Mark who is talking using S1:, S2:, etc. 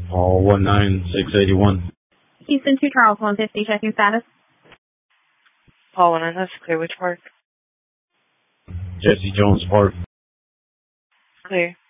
S1: All 19681.
S2: Houston 2 Charles 150, checking status.
S3: Paul 1, that's clear. Which park?
S1: Jesse Jones Park.
S3: Clear.